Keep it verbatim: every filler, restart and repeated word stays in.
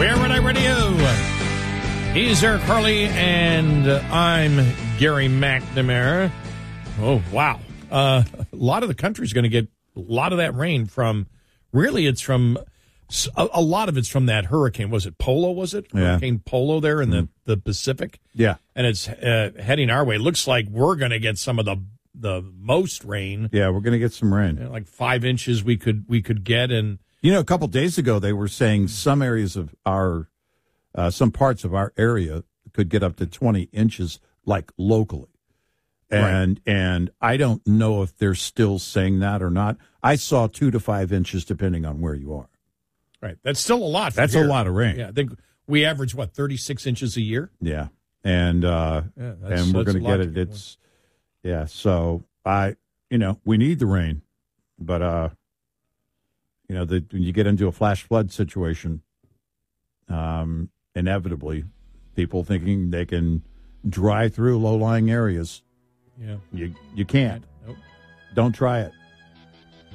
We're Red Eye Radio. He's Eric Harley, and I'm Gary McNamara. Oh, wow. Uh, a lot of the country's going to get a lot of that rain from, really, it's from, a, a lot of it's from that hurricane. Was it Polo, was it? Yeah. Hurricane Polo there in the, the Pacific? Yeah. And it's uh, heading our way. It looks like we're going to get some of the the most rain. Yeah, we're going to get some rain. You know, like five inches we could we could get. And You know, a couple days ago, they were saying some areas of our, uh, some parts of our area could get up to twenty inches, like locally. And right. and I don't know if they're still saying that or not. I saw two to five inches, depending on where you are. Right. That's still a lot. That's here. a lot of rain. Yeah, I think we average, what, thirty-six inches a year? Yeah. And uh, yeah, and we're going to get it. It's, yeah, so I, you know, we need the rain. But, uh, you know, the, when you get into a flash flood situation, um, inevitably, people thinking they can drive through low-lying areas. Yeah. You, you can't. Nope. Don't try it.